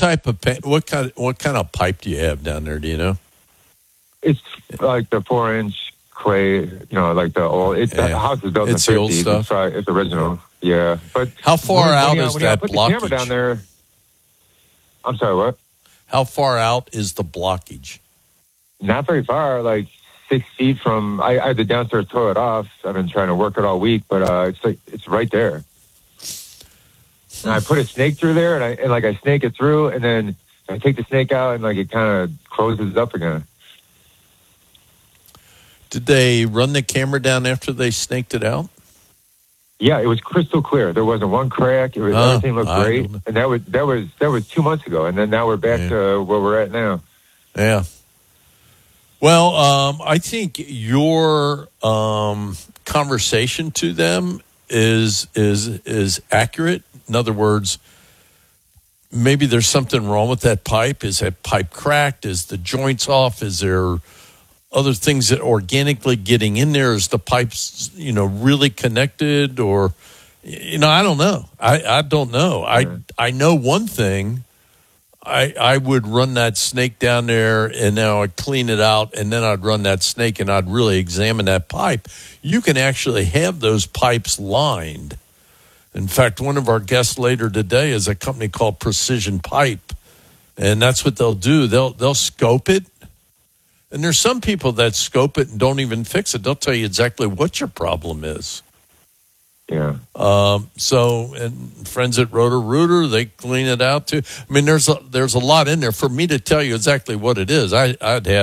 type of what kind of pipe do you have down there? Do you know? It's like the 4-inch clay, like the old. The house is built in the 50s. The old stuff. It's original. Yeah, but how far out is that blockage? The camera down there. I'm sorry, what? How far out is the blockage? Not very far, like 6 feet from. I had the downstairs toilet off. I've been trying to work it all week, but it's right there. And I put a snake through there, and I snake it through, and then I take the snake out, and like it kind of closes up again. Did they run the camera down after they snaked it out? Yeah, it was crystal clear. There wasn't one crack. Everything looked great, and that was 2 months ago, and then now we're back to where we're at now. Yeah. Well, I think your conversation to them is accurate. In other words, maybe there's something wrong with that pipe. Is that pipe cracked? Is the joints off? Is there other things that organically getting in there? Is the pipes, really connected? Or, I don't know. I don't know. I know one thing. I would run that snake down there, and now I'd clean it out, and then I'd run that snake, and I'd really examine that pipe. You can actually have those pipes lined. In fact, one of our guests later today is a company called Precision Pipe, and that's what they'll do. They'll scope it, and there's some people that scope it and don't even fix it. They'll tell you exactly what your problem is. Yeah. And friends at Roto-Rooter, they clean it out too. I mean, there's a lot in there for me to tell you exactly what it is. I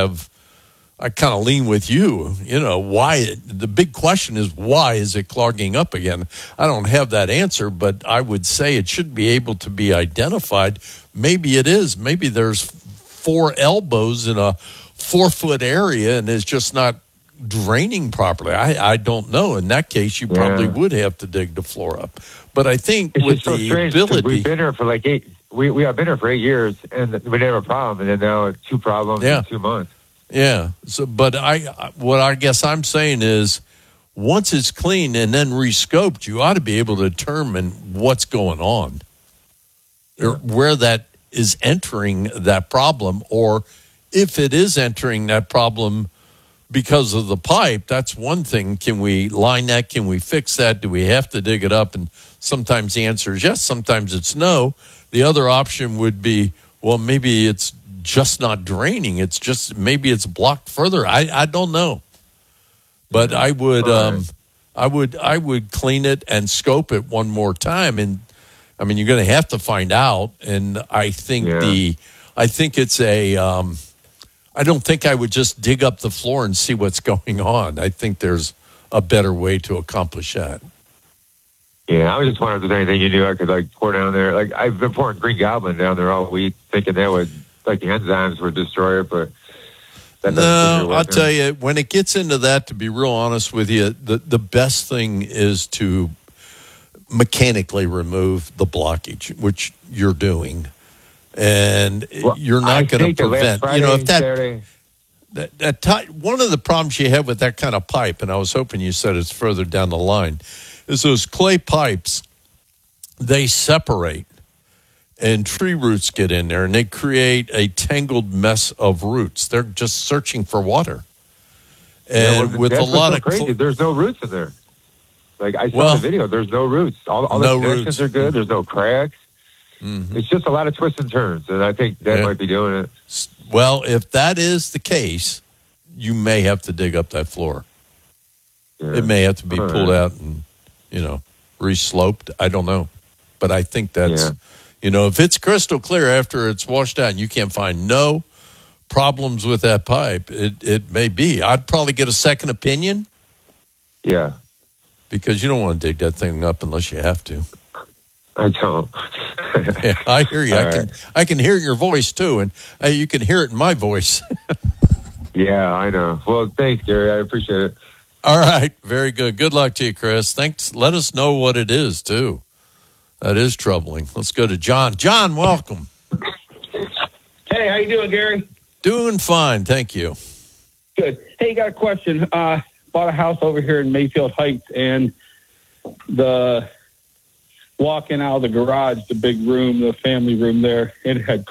kind of lean with you. Why? The big question is, why is it clogging up again? I don't have that answer, but I would say it should be able to be identified. Maybe it is. Maybe there's 4 elbows in a 4-foot area and it's just not draining properly. I don't know. In that case, you probably would have to dig the floor up. But I think it's with just so the strange, ability, we've been here for like 8. We have been here for 8 years, and we didn't have a problem, and then now it's 2 problems in 2 months. Yeah. So, but what I guess I'm saying is, once it's clean and then rescoped, you ought to be able to determine what's going on, or where that is entering that problem, or if it is entering that problem because of the pipe. That's one thing. Can we line that? Can we fix that? Do we have to dig it up? And sometimes the answer is yes. Sometimes it's no. The other option would be, well, maybe it's just not draining. It's just, maybe it's blocked further. I don't know. But I would I would clean it and scope it one more time. And I mean, you're going to have to find out. And I think I don't think I would just dig up the floor and see what's going on. I think there's a better way to accomplish that. Yeah, I was just wondering if there's anything you knew I could pour down there. Like, I've been pouring Green Goblin down there all week, thinking that would, the enzymes would destroy it, but no, I'll tell you, when it gets into that, to be real honest with you, the best thing is to mechanically remove the blockage, which you're doing. And you're not going to prevent, one of the problems you have with that kind of pipe, and I was hoping you said it's further down the line, is those clay pipes, they separate and tree roots get in there and they create a tangled mess of roots. They're just searching for water. And with a lot of crazy, there's no roots in there. Like I saw the video, there's no roots. All the connections are good. There's no cracks. Mm-hmm. It's just a lot of twists and turns, and I think that might be doing it. Well, if that is the case, you may have to dig up that floor. Yeah. It may have to be pulled out and, re-sloped. I don't know. But I think that's, if it's crystal clear after it's washed out and you can't find no problems with that pipe, it may be. I'd probably get a second opinion. Yeah. Because you don't want to dig that thing up unless you have to. I don't. Yeah, I hear you. I can hear your voice too, and you can hear it in my voice. Yeah, I know. Well, thanks, Gary. I appreciate it. All right, very good. Good luck to you, Chris. Thanks. Let us know what it is too. That is troubling. Let's go to John. John, welcome. Hey, how you doing, Gary? Doing fine, thank you. Good. Hey, got a question. Bought a house over here in Mayfield Heights, and walking out of the garage, the big room, the family room there, it had